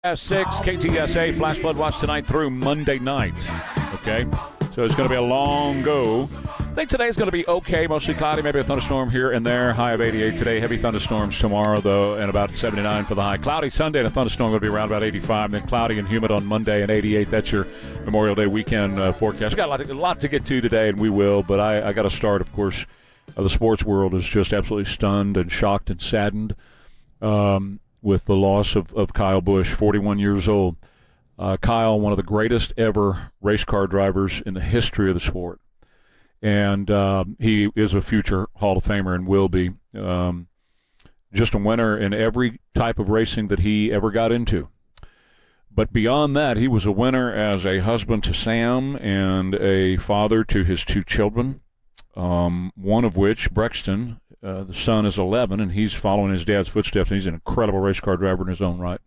6 KTSA Flash Flood Watch tonight through Monday night. Okay, so it's going to be a long go. I think today's going to be okay, mostly cloudy, maybe a thunderstorm here and there. High of 88 today. Heavy thunderstorms tomorrow, though, and about 79 for the high. Cloudy Sunday and a thunderstorm going to be around about 85. Then cloudy and humid on Monday and 88. That's your Memorial Day weekend forecast. We've got a lot to get to today, and we will. But I got to start, of course. The sports world is just absolutely stunned and shocked and saddened with the loss of Kyle Busch, 41 years old. Kyle, one of the greatest ever race car drivers in the history of the sport. And he is a future Hall of Famer and will be. Just a winner in every type of racing that he ever got into. But beyond that, he was a winner as a husband to Sam and a father to his two children, one of which, Brexton, the son, is 11, and he's following his dad's footsteps, and he's an incredible race car driver in his own right.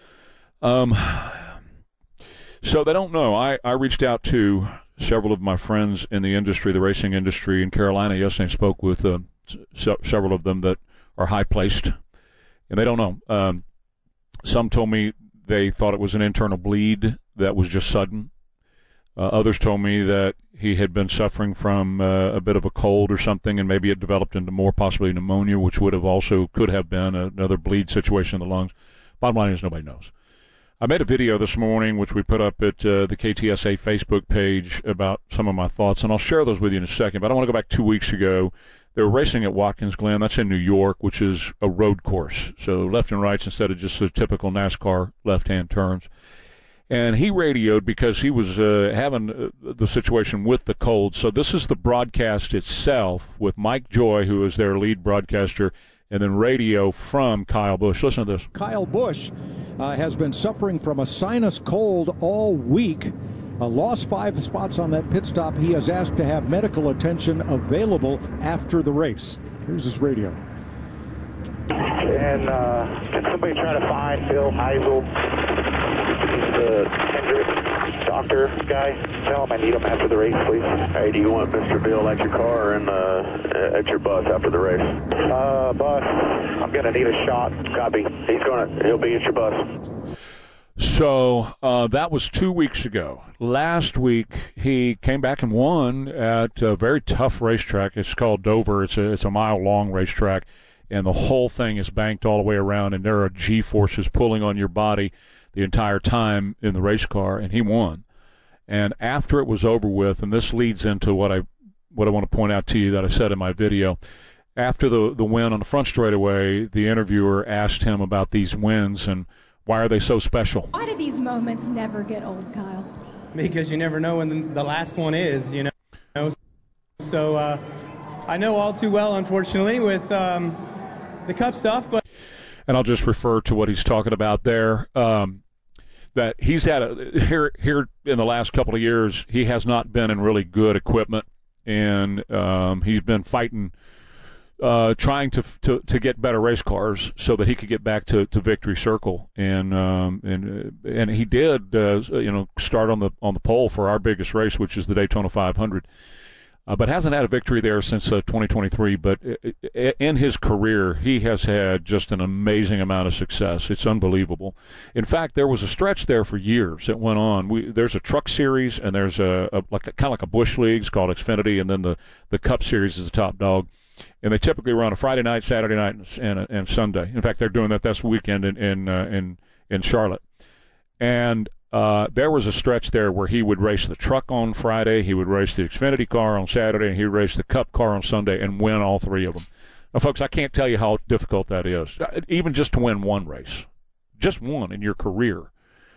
So they don't know. I reached out to several of my friends in the industry, the racing industry in Carolina yesterday, and spoke with several of them that are high-placed, and they don't know. Some told me they thought it was an internal bleed that was just sudden. Others told me that he had been suffering from a bit of a cold or something, and maybe it developed into more possibly pneumonia, which could have been another bleed situation in the lungs. Bottom line is nobody knows. I made a video this morning, which we put up at the KTSA Facebook page about some of my thoughts, and I'll share those with you in a second. But I want to go back 2 weeks ago. They were racing at Watkins Glen. That's in New York, which is a road course, so left and rights instead of just the typical NASCAR left-hand turns. And he radioed because he was having the situation with the cold. So this is the broadcast itself with Mike Joy, who is their lead broadcaster, and then radio from Kyle Busch. Listen to this. Kyle Busch has been suffering from a sinus cold all week. Lost 5 spots on that pit stop. He has asked to have medical attention available after the race. Here's his radio. And can somebody try to find Phil Heisel? He's the Hendrick doctor guy. Tell him I need him after the race, please. Hey, do you want Mr. Bill at your car and at your bus after the race? Bus. I'm going to need a shot. Copy. He'll be at your bus. So that was 2 weeks ago. Last week, he came back and won at a very tough racetrack. It's called Dover. It's a mile-long racetrack, and the whole thing is banked all the way around, and there are G-forces pulling on your body the entire time in the race car, and he won. And after it was over with, and this leads into what I want to point out to you that I said in my video, after the win on the front straightaway, the interviewer asked him about these wins and why are they so special. Why do these moments never get old, Kyle? Because you never know when the last one is, you know. So I know all too well, unfortunately, with the Cup stuff. But and I'll just refer to what he's talking about there. That he's had here in the last couple of years, he has not been in really good equipment, and he's been fighting, trying to get better race cars so that he could get back to victory circle, and he did start on the pole for our biggest race, which is the Daytona 500. But hasn't had a victory there since 2023. But in his career, he has had just an amazing amount of success. It's unbelievable. In fact, there was a stretch there for years that went on. There's a Truck Series, and there's kind of like a Busch League. It's called Xfinity, and then the Cup Series is the top dog. And they typically run a Friday night, Saturday night, and Sunday. In fact, they're doing that this weekend in Charlotte. And there was a stretch there where he would race the truck on Friday, he would race the Xfinity car on Saturday, and he would race the Cup car on Sunday and win all three of them. Now, folks, I can't tell you how difficult that is. Even just to win one race, just one in your career,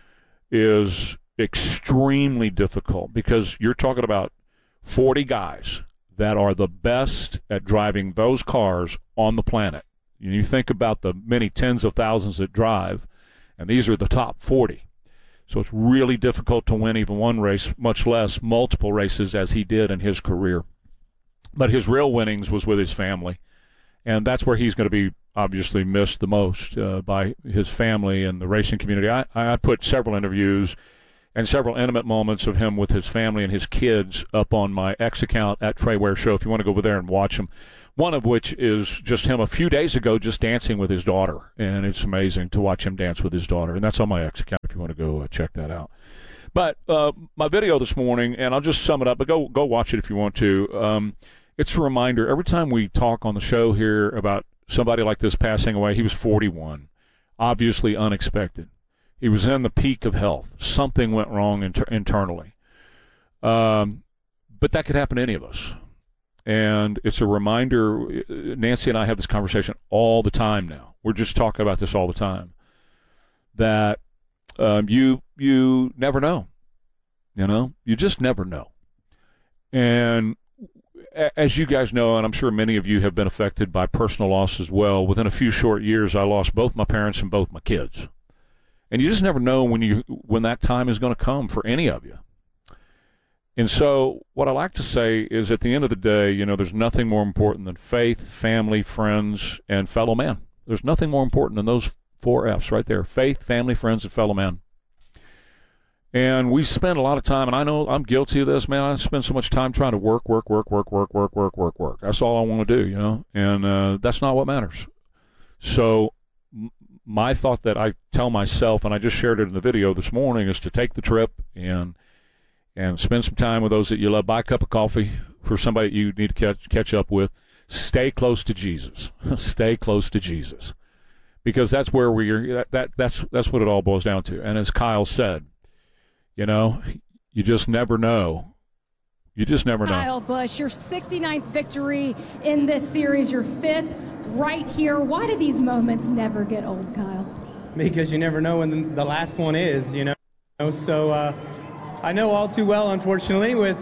is extremely difficult because you're talking about 40 guys that are the best at driving those cars on the planet. You think about the many tens of thousands that drive, and these are the top 40. So it's really difficult to win even one race, much less multiple races as he did in his career. But his real winnings was with his family, and that's where he's going to be obviously missed the most by his family and the racing community. I put several interviews and several intimate moments of him with his family and his kids up on my X account at Trey Ware Show if you want to go over there and watch them. One of which is just him a few days ago just dancing with his daughter, and it's amazing to watch him dance with his daughter, and that's on my X account if you want to go check that out. But my video this morning, and I'll just sum it up, but go watch it if you want to. It's a reminder, every time we talk on the show here about somebody like this passing away, he was 41, obviously unexpected. He was in the peak of health. Something went wrong internally. But that could happen to any of us. And it's a reminder, Nancy and I have this conversation all the time now. We're just talking about this all the time, that you never know. You know? You just never know. And as you guys know, and I'm sure many of you have been affected by personal loss as well, within a few short years, I lost both my parents and both my kids. And you just never know when that time is going to come for any of you. And so what I like to say is at the end of the day, you know, there's nothing more important than faith, family, friends, and fellow man. There's nothing more important than those 4 F's right there: faith, family, friends, and fellow man. And we spend a lot of time, and I know I'm guilty of this, man. I spend so much time trying to work. That's all I want to do, you know, and that's not what matters. So my thought that I tell myself, and I just shared it in the video this morning, is to take the trip and spend some time with those that you love. Buy a cup of coffee for somebody that you need to catch up with. Stay close to Jesus. Stay close to Jesus, because that's where that's what it all boils down to. And as Kyle said, you know, you just never know. You just never know. Kyle Busch, your 69th victory in this series, your 5th right here. Why do these moments never get old, Kyle? Because you never know when the last one is, you know. So I know all too well, unfortunately, with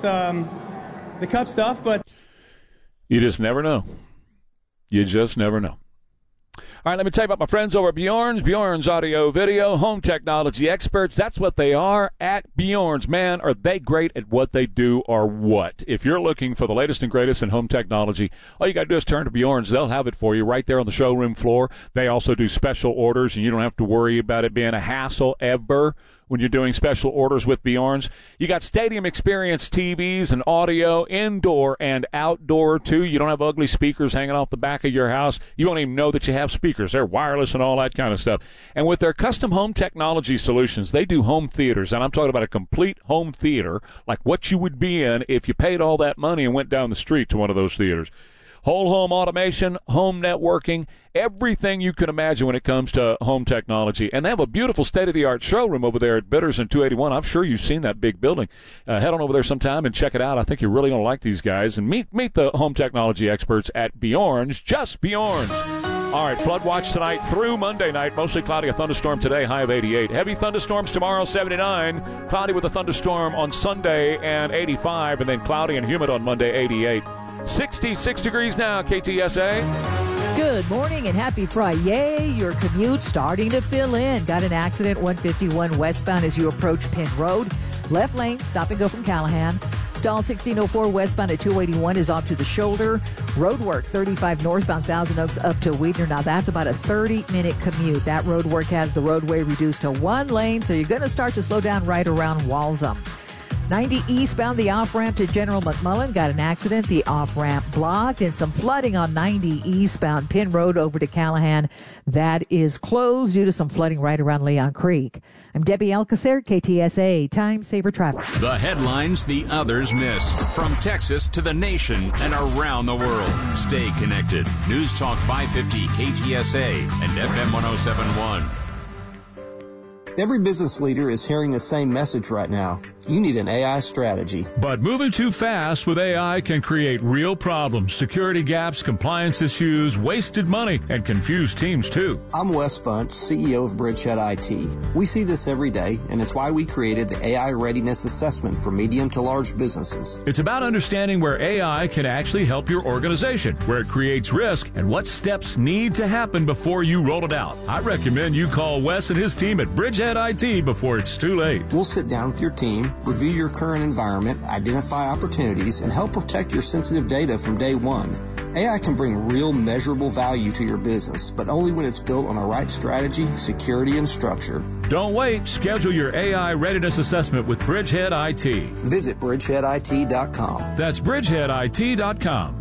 the Cup stuff, but you just never know. You just never know. All right, let me tell you about my friends over at Bjorn's. Bjorn's Audio Video, home technology experts. That's what they are at Bjorn's. Man, are they great at what they do or what? If you're looking for the latest and greatest in home technology, all you got to do is turn to Bjorn's. They'll have it for you right there on the showroom floor. They also do special orders, and you don't have to worry about it being a hassle ever when you're doing special orders with Bjorn's. You got stadium experience TVs and audio, indoor and outdoor, too. You don't have ugly speakers hanging off the back of your house. You won't even know that you have speakers. They're wireless and all that kind of stuff. And with their custom home technology solutions, they do home theaters. And I'm talking about a complete home theater, like what you would be in if you paid all that money and went down the street to one of those theaters. Whole home automation, home networking, everything you can imagine when it comes to home technology. And they have a beautiful state-of-the-art showroom over there at Bitters and 281. I'm sure you've seen that big building. Head on over there sometime and check it out. I think you're really going to like these guys. And meet the home technology experts at Bjorn's, just Bjorn's. All right, flood watch tonight through Monday night. Mostly cloudy, a thunderstorm today, high of 88. Heavy thunderstorms tomorrow, 79. Cloudy with a thunderstorm on Sunday and 85. And then cloudy and humid on Monday, 88. 66 degrees now, KTSA. Good morning and happy Friday. Your commute starting to fill in. Got an accident 151 westbound as you approach Penn Road. Left lane, stop and go from Callahan. Stall 1604 westbound at 281 is off to the shoulder. Road work 35 northbound Thousand Oaks up to Weidner. Now that's about a 30-minute commute. That road work has the roadway reduced to one lane, so you're going to start to slow down right around Walsham. 90 eastbound, the off-ramp to General McMullen. Got an accident. The off-ramp blocked, and some flooding on 90 eastbound Penn Road over to Callahan. That is closed due to some flooding right around Leon Creek. I'm Debbie Alcacer, KTSA, Time Saver Traffic. The headlines the others miss. From Texas to the nation and around the world. Stay connected. News Talk 550 KTSA and FM 1071. Every business leader is hearing the same message right now. You need an AI strategy. But moving too fast with AI can create real problems. Security gaps, compliance issues, wasted money, and confused teams too. I'm Wes Bunch, CEO of Bridgehead IT. We see this every day, and it's why we created the AI Readiness Assessment for medium to large businesses. It's about understanding where AI can actually help your organization, where it creates risk, and what steps need to happen before you roll it out. I recommend you call Wes and his team at Bridgehead IT before it's too late. We'll sit down with your team, review your current environment, identify opportunities, and help protect your sensitive data from day one. AI can bring real measurable value to your business, but only when it's built on the right strategy, security, and structure. Don't wait. Schedule your AI readiness assessment with Bridgehead IT. Visit bridgeheadit.com. That's bridgeheadit.com.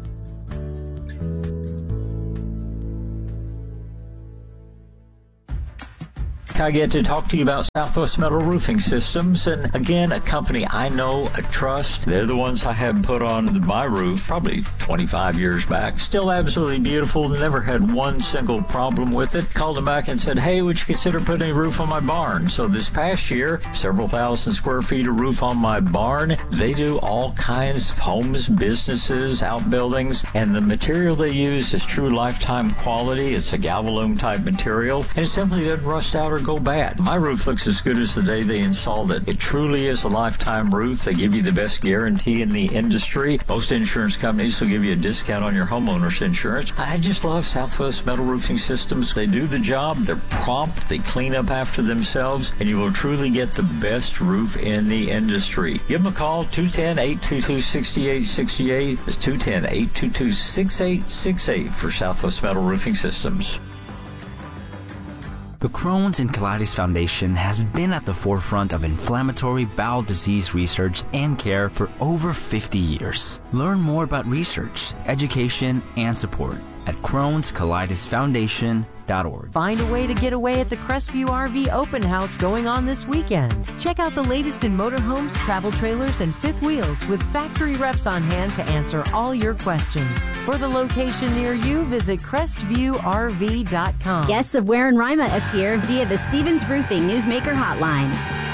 I get to talk to you about Southwest Metal Roofing Systems, and again, a company I know, I trust. They're the ones I had put on my roof probably 25 years back. Still absolutely beautiful. Never had one single problem with it. Called them back and said, hey, would you consider putting a roof on my barn? So this past year, several thousand square feet of roof on my barn. They do all kinds of homes, businesses, outbuildings, and the material they use is true lifetime quality. It's a Galvalume type material, and it simply doesn't rust out or go bad. My roof looks as good as the day they installed it. It truly is a lifetime roof. They give you the best guarantee in the industry. Most insurance companies will give you a discount on your homeowner's insurance. I just love Southwest Metal Roofing Systems. They do the job. They're prompt. They clean up after themselves, and you will truly get the best roof in the industry. Give them a call, 210-822-6868. It's 210-822-6868 for Southwest Metal Roofing Systems. The Crohn's and Colitis Foundation has been at the forefront of inflammatory bowel disease research and care for over 50 years. Learn more about research, education, and support at Crohn'sColitisFoundation.org. Find a way to get away at the Crestview RV Open House going on this weekend. Check out the latest in motorhomes, travel trailers, and fifth wheels with factory reps on hand to answer all your questions. For the location near you, visit CrestviewRV.com. Guests of Ware and Rima appear via the Stevens Roofing Newsmaker Hotline.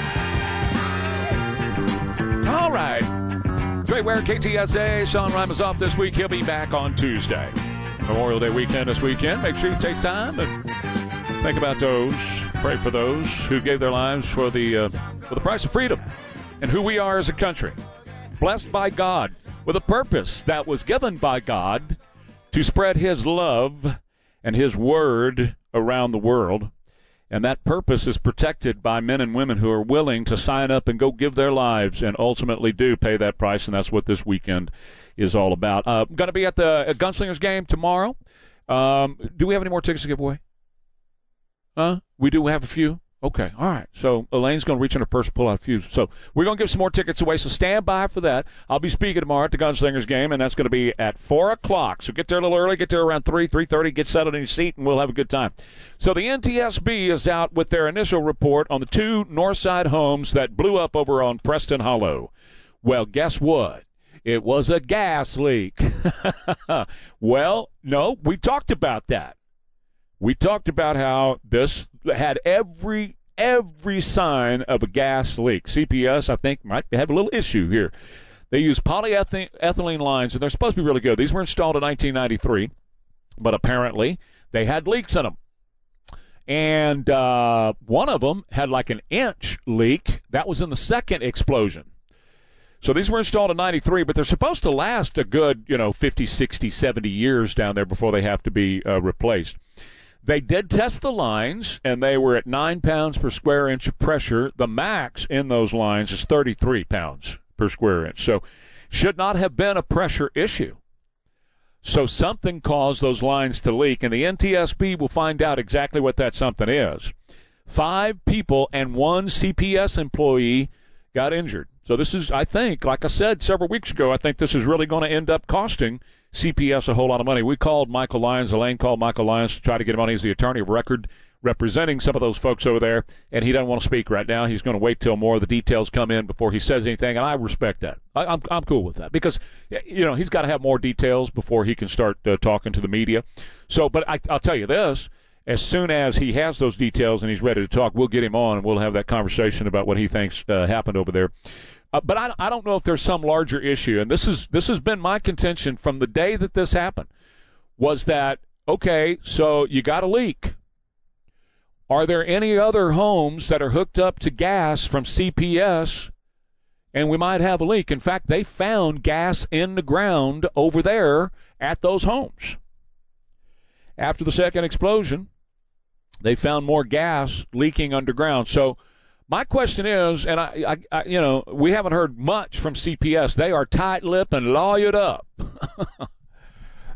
All right. Great Ware, KTSA. Sean Rima's off this week. He'll be back on Tuesday. Memorial Day weekend this weekend. Make sure you take time and think about those. Pray for those who gave their lives for the price of freedom and who we are as a country. Blessed by God with a purpose that was given by God to spread His love and His word around the world. And that purpose is protected by men and women who are willing to sign up and go give their lives and ultimately do pay that price. And that's what this weekend is all about. Going to be at the Gunslingers game tomorrow. Do we have any more tickets to give away? We do have a few? Okay, all right. So Elaine's going to reach in her purse and pull out a few. So we're going to give some more tickets away, so stand by for that. I'll be speaking tomorrow at the Gunslingers game, and that's going to be at 4 o'clock. So get there a little early. Get there around 3:30. Get settled in your seat, and we'll have a good time. So the NTSB is out with their initial report on the 2 Northside homes that blew up over on Preston Hollow. Well, guess what? It was a gas leak. Well, no, we talked about that. We talked about how this had every sign of a gas leak. CPS, I think, might have a little issue here. They use polyethylene lines, and they're supposed to be really good. These were installed in 1993, but apparently they had leaks in them. And one of them had like an inch leak. That was in the second explosion. So these were installed in 93, but they're supposed to last a good, 50, 60, 70 years down there before they have to be replaced. They did test the lines, and they were at 9 pounds per square inch of pressure. The max in those lines is 33 pounds per square inch. So should not have been a pressure issue. So something caused those lines to leak, and the NTSB will find out exactly what that something is. 5 people and 1 CPS employee got injured. So this is, I think, like I said several weeks ago, I think this is really going to end up costing CPS a whole lot of money. We called Michael Lyons. Elaine called Michael Lyons to try to get him on. He's the attorney of record representing some of those folks over there, and he doesn't want to speak right now. He's going to wait till more of the details come in before he says anything, and I respect that. I'm cool with that because, he's got to have more details before he can start talking to the media. So, but I'll tell you this. As soon as he has those details and he's ready to talk, we'll get him on, and we'll have that conversation about what he thinks happened over there. But I don't know if there's some larger issue, and this has been my contention from the day that this happened, was that, okay, so you got a leak. Are there any other homes that are hooked up to gas from CPS, and we might have a leak? In fact, they found gas in the ground over there at those homes. After the second explosion, they found more gas leaking underground. So my question is, and I we haven't heard much from CPS. They are tight-lipped and lawyered up.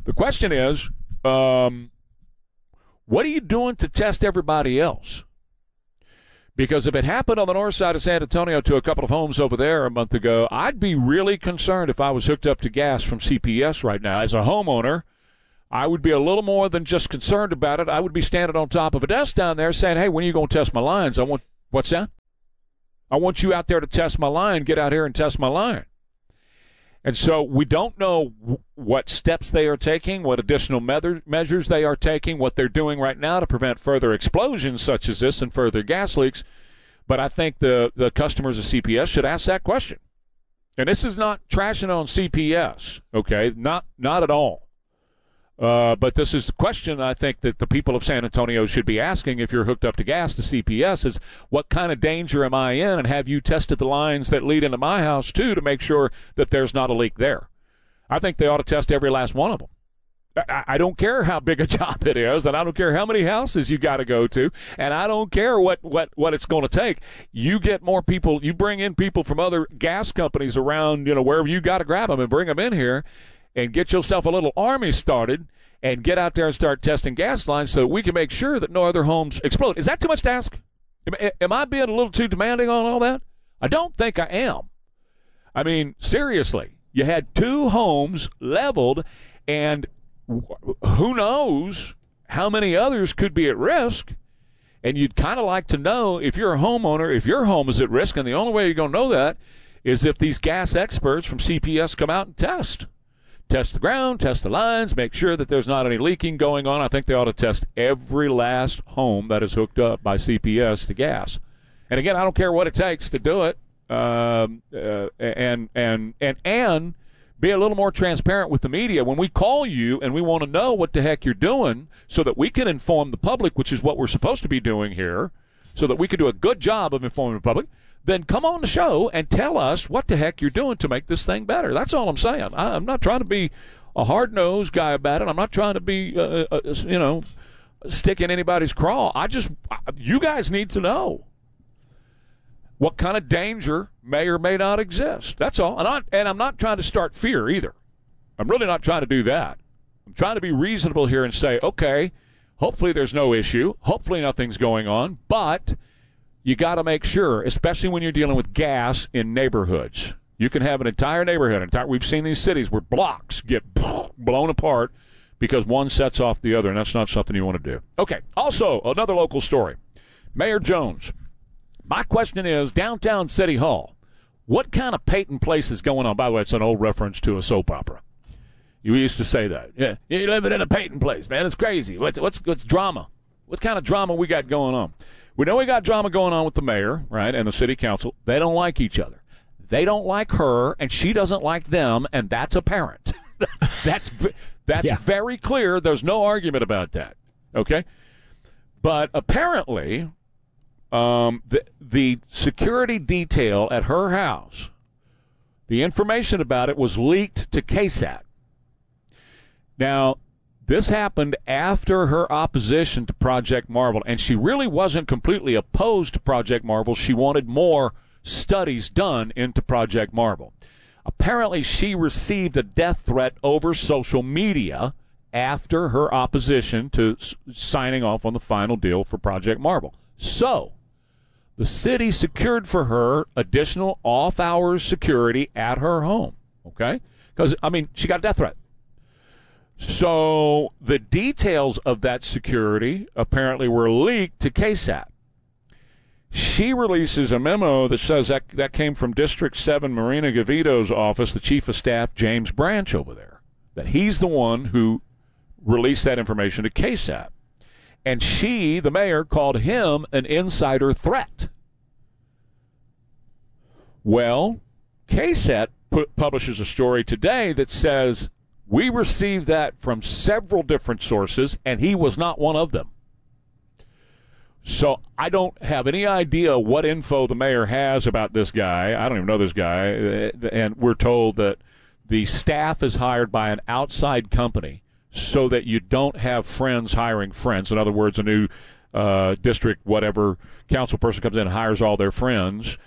The question is, what are you doing to test everybody else? Because if it happened on the north side of San Antonio to a couple of homes over there a month ago, I'd be really concerned if I was hooked up to gas from CPS right now. As a homeowner, I would be a little more than just concerned about it. I would be standing on top of a desk down there saying, hey, when are you going to test my lines? What's that? I want you out there to test my line. Get out here and test my line. And so we don't know what steps they are taking, what additional measures they are taking, what they're doing right now to prevent further explosions such as this and further gas leaks. But I think the customers of CPS should ask that question. And this is not trashing on CPS, okay? Not at all. But this is the question I think that the people of San Antonio should be asking if you're hooked up to gas to CPS is, what kind of danger am I in, and have you tested the lines that lead into my house, too, to make sure that there's not a leak there? I think they ought to test every last one of them. I don't care how big a job it is, and I don't care how many houses you got to go to, and I don't care what it's going to take. You get more people, you bring in people from other gas companies around, wherever you got to grab them and bring them in here, and get yourself a little army started and get out there and start testing gas lines so we can make sure that no other homes explode. Is that too much to ask? Am I being a little too demanding on all that? I don't think I am. I mean, seriously, you had 2 homes leveled, and who knows how many others could be at risk, and you'd kind of like to know, if you're a homeowner, if your home is at risk, and the only way you're going to know that is if these gas experts from CPS come out and test the ground, test the lines, make sure that there's not any leaking going on. I think they ought to test every last home that is hooked up by CPS to gas. And again, I don't care what it takes to do it, and be a little more transparent with the media. When we call you and we want to know what the heck you're doing so that we can inform the public, which is what we're supposed to be doing here, so that we can do a good job of informing the public, then come on the show and tell us what the heck you're doing to make this thing better. That's all I'm saying. I'm not trying to be a hard-nosed guy about it. I'm not trying to be, stick in anybody's craw. You guys need to know what kind of danger may or may not exist. That's all. And I'm not trying to start fear either. I'm really not trying to do that. I'm trying to be reasonable here and say, okay, hopefully there's no issue. Hopefully nothing's going on. But you got to make sure, especially when you're dealing with gas in neighborhoods. You can have an entire neighborhood. We've seen these cities where blocks get blown apart because one sets off the other, and that's not something you want to do. Okay, also, another local story. Mayor Jones. My question is, downtown City Hall, what kind of Peyton Place is going on? By the way, it's an old reference to a soap opera. You used to say that. Yeah, you're living in a Peyton Place, man. It's crazy. What's drama? What kind of drama we got going on? We know we got drama going on with the mayor, right, and the city council. They don't like each other. They don't like her, and she doesn't like them, and that's apparent. That's very clear. There's no argument about that, okay? But apparently, the security detail at her house, the information about it was leaked to KSAT. Now, this happened after her opposition to Project Marvel, and she really wasn't completely opposed to Project Marvel. She wanted more studies done into Project Marvel. Apparently, she received a death threat over social media after her opposition to signing off on the final deal for Project Marvel. So, the city secured for her additional off-hours security at her home, okay? Because, she got a death threat. So the details of that security apparently were leaked to KSAT. She releases a memo that says that came from District 7 Marina Gavito's office, the Chief of Staff, James Branch, over there, that he's the one who released that information to KSAT. And she, the mayor, called him an insider threat. Well, KSAT publishes a story today that says, we received that from several different sources, and he was not one of them. So I don't have any idea what info the mayor has about this guy. I don't even know this guy. And we're told that the staff is hired by an outside company so that you don't have friends hiring friends. In other words, a new district, whatever, council person comes in and hires all their friends.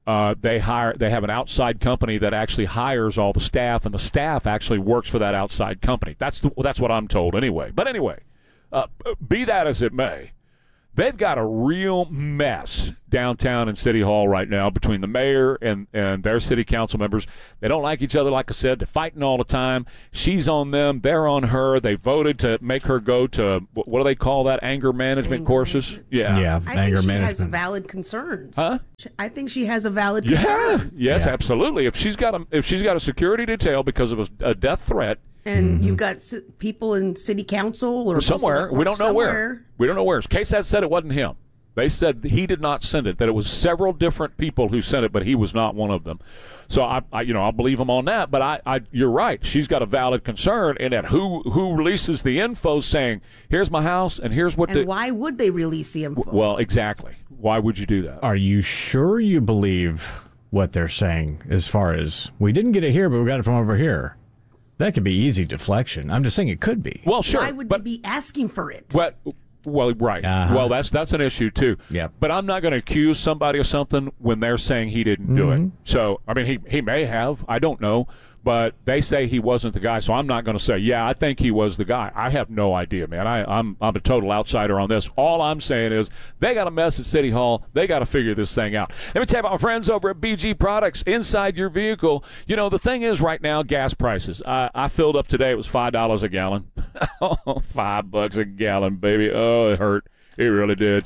They have an outside company that actually hires all the staff, and the staff actually works for that outside company. That's what I'm told anyway. But anyway, be that as it may, they've got a real mess downtown in City Hall right now between the mayor and their city council members. They don't like each other, like I said. They're fighting all the time. She's on them. They're on her. They voted to make her go to, what do they call that, anger management courses? Yeah, I think she has valid concerns. Huh? I think she has a valid concern. Yes, absolutely. If she's got a security detail because of a death threat, and you've got people in city council or somewhere, we don't know where. We don't know where. KSAT said it wasn't him. They said he did not send it, that it was several different people who sent it, but he was not one of them. So I'll believe him on that. But you're right. She's got a valid concern in that who releases the info saying, here's my house and here's what. And why would they release the info? Well, exactly. Why would you do that? Are you sure you believe what they're saying? As far as we didn't get it here, but we got it from over here. That could be easy deflection. I'm just saying it could be. Well, sure. Why would they be asking for it? Well, right. Well, that's an issue too. Yeah. But I'm not going to accuse somebody of something when they're saying he didn't do it. So, I mean, he may have. I don't know. But they say he wasn't the guy, so I'm not going to say, yeah, I think he was the guy. I have no idea, man. I'm a total outsider on this. All I'm saying is they got a mess at City Hall. They got to figure this thing out. Let me tell you about my friends over at BG Products inside your vehicle. You know, the thing is right now, gas prices. I filled up today. It was $5 a gallon. $5 a gallon, baby. Oh, it hurt. It really did.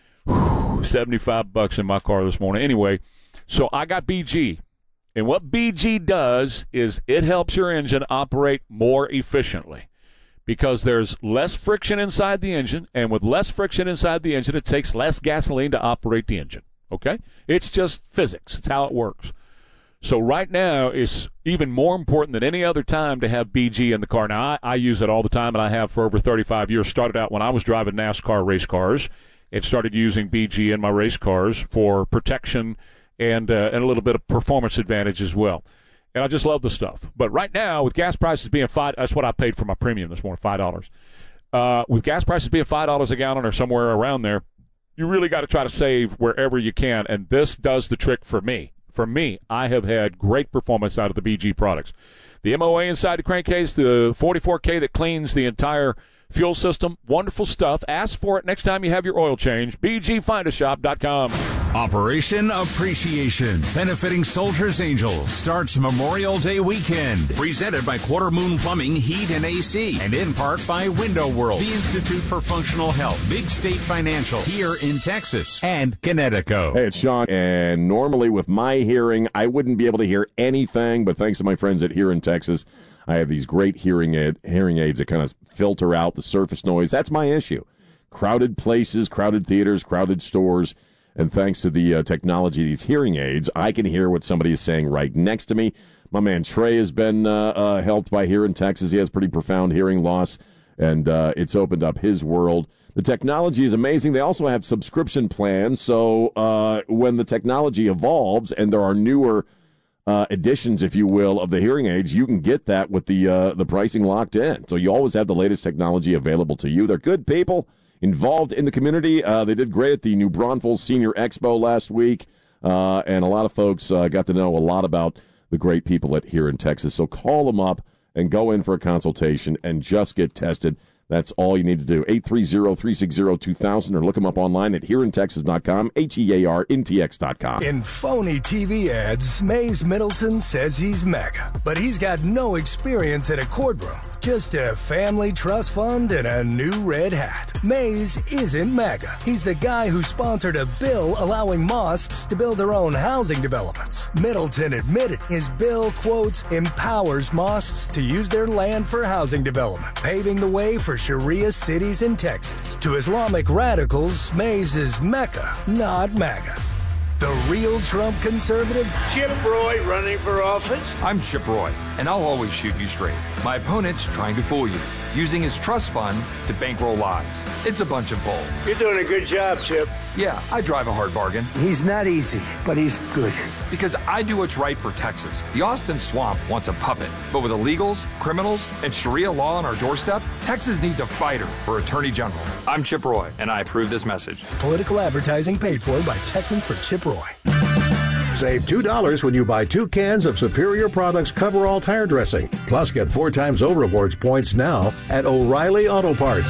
$75 in my car this morning. Anyway, so I got BG. And what BG does is it helps your engine operate more efficiently because there's less friction inside the engine, and with less friction inside the engine, it takes less gasoline to operate the engine, okay? It's just physics. It's how it works. So right now, it's even more important than any other time to have BG in the car. Now, I use it all the time, and I have for over 35 years. Started out when I was driving NASCAR race cars. It started using BG in my race cars for protection and a little bit of performance advantage as well. And I just love the stuff. But right now, with gas prices being $5, that's what I paid for my premium this morning, $5. With gas prices being $5 a gallon or somewhere around there, you really got to try to save wherever you can. And this does the trick for me. For me, I have had great performance out of the BG products. The MOA inside the crankcase, the 44K that cleans the entire fuel system, wonderful stuff. Ask for it next time you have your oil change. BGFindAShop.com. Operation Appreciation, benefiting Soldiers Angels, starts Memorial Day weekend. Presented by Quarter Moon Plumbing, Heat, and AC. And in part by Window World, the Institute for Functional Health, Big State Financial, here in Texas, and Connecticut. Hey, it's Sean. And normally with my hearing, I wouldn't be able to hear anything, but thanks to my friends at Here in Texas, I have these great hearing aids that kind of filter out the surface noise. That's my issue. Crowded places, crowded theaters, crowded stores. And thanks to the technology of these hearing aids, I can hear what somebody is saying right next to me. My man Trey has been helped by Here in Texas. He has pretty profound hearing loss, and it's opened up his world. The technology is amazing. They also have subscription plans, so when the technology evolves and there are newer editions, if you will, of the hearing aids, you can get that with the pricing locked in. So you always have the latest technology available to you. They're good people involved in the community. They did great at the New Braunfels Senior Expo last week, and a lot of folks got to know a lot about the great people at Here in Texas. So call them up and go in for a consultation and just get tested. That's all you need to do. 830-360-2000 or look them up online at hereintexas.com, HEARNTX.com. In phony TV ads, Mays Middleton says he's mega, but he's got no experience at a courtroom. Just a family trust fund and a new red hat. Mays isn't mega. He's the guy who sponsored a bill allowing mosques to build their own housing developments. Middleton admitted his bill, quote, empowers mosques to use their land for housing development, paving the way for Sharia cities in Texas. To Islamic radicals, Mays is Mecca, not MAGA. The real Trump conservative? Chip Roy running for office? I'm Chip Roy, and I'll always shoot you straight. My opponent's trying to fool you, using his trust fund to bankroll lies. It's a bunch of bull. You're doing a good job, Chip. Yeah, I drive a hard bargain. He's not easy, but he's good. Because I do what's right for Texas. The Austin Swamp wants a puppet, but with illegals, criminals, and Sharia law on our doorstep, Texas needs a fighter for Attorney General. I'm Chip Roy, and I approve this message. Political advertising paid for by Texans for Chip Roy. Save $2 when you buy 2 cans of Superior Products Coverall tire dressing. Plus, get 4 times O-Rewards points now at O'Reilly Auto Parts.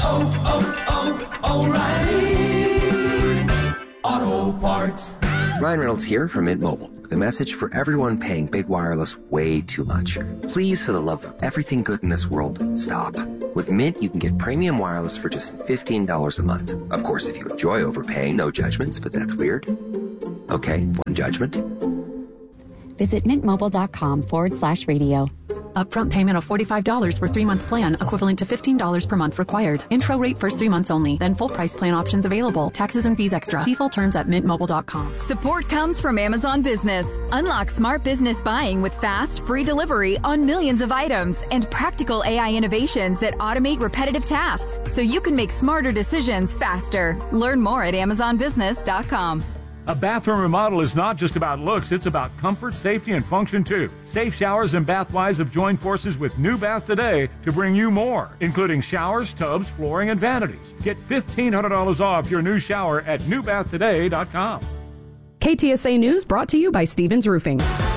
O'Reilly Auto Parts. Ryan Reynolds here from Mint Mobile with a message for everyone paying big wireless way too much. Please, for the love of everything good in this world, stop. With Mint, you can get premium wireless for just $15 a month. Of course, if you enjoy overpaying, no judgments, but that's weird. Okay, one judgment. Visit mintmobile.com/radio. Upfront payment of $45 for 3-month plan, equivalent to $15 per month required. Intro rate first 3 months only, then full price plan options available. Taxes and fees extra. See full terms at mintmobile.com. Support comes from Amazon Business. Unlock smart business buying with fast, free delivery on millions of items and practical AI innovations that automate repetitive tasks so you can make smarter decisions faster. Learn more at amazonbusiness.com. A bathroom remodel is not just about looks, it's about comfort, safety, and function too. Safe Showers and Bathwise have joined forces with New Bath Today to bring you more, including showers, tubs, flooring, and vanities. Get $1,500 off your new shower at newbathtoday.com. KTSA News brought to you by Stevens Roofing.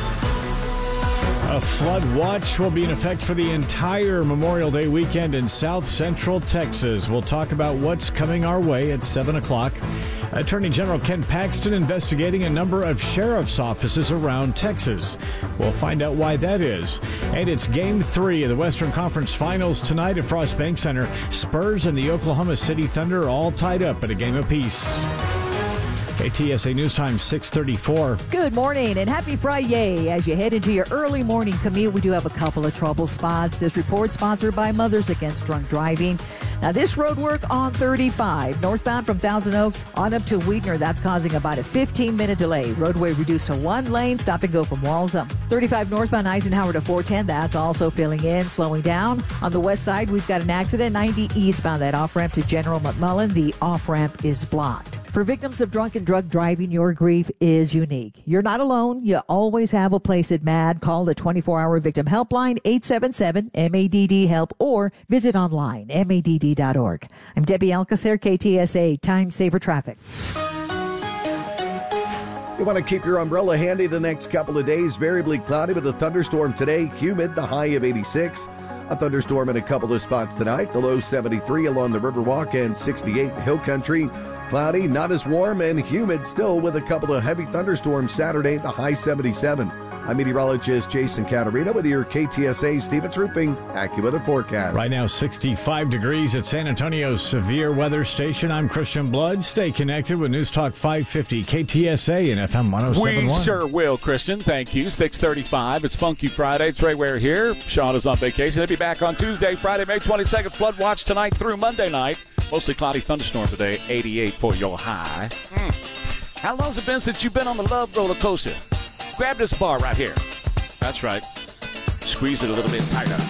A flood watch will be in effect for the entire Memorial Day weekend in South Central Texas. We'll talk about what's coming our way at 7 o'clock. Attorney General Ken Paxton investigating a number of sheriff's offices around Texas. We'll find out why that is. And it's Game 3 of the Western Conference Finals tonight at Frost Bank Center. Spurs and the Oklahoma City Thunder all tied up at a game apiece. KTSA News Time 6:34. Good morning and happy Friday. As you head into your early morning commute, we do have a couple of trouble spots. This report sponsored by Mothers Against Drunk Driving. Now, this road work on 35, northbound from Thousand Oaks on up to Weidner, that's causing about a 15-minute delay. Roadway reduced to 1 lane, stop and go from Walsham. 35 northbound Eisenhower to 410, that's also filling in, slowing down. On the west side, we've got an accident, 90 eastbound, that off-ramp to General McMullen. The off-ramp is blocked. For victims of drunk and drug driving, your grief is unique. You're not alone. You always have a place at MADD. Call the 24-hour victim helpline, 877-MADD-HELP, or visit online, MADD.org. I'm Debbie Alcacer, KTSA, Time Saver Traffic. You want to keep your umbrella handy the next couple of days. Variably cloudy with a thunderstorm today. Humid, the high of 86. A thunderstorm in a couple of spots tonight. The low 73 along the Riverwalk and 68 Hill Country. Cloudy, not as warm, and humid still with a couple of heavy thunderstorms Saturday, the high 77. I'm meteorologist Jason Caterina with your KTSA Stevens Roofing AccuWeather forecast. Right now, 65 degrees at San Antonio's Severe Weather Station. I'm Christian Blood. Stay connected with News Talk 550 KTSA and FM 107.1. We sure will, Christian. Thank you. 6:35. It's Funky Friday. Trey Ware here. Sean is on vacation. He'll be back on Tuesday, Friday, May 22nd. Flood watch tonight through Monday night. Mostly cloudy thunderstorm today. 88 for your high. How long's it been since you've been on the love roller coaster? Grab this bar right here. That's right. Squeeze it a little bit tighter.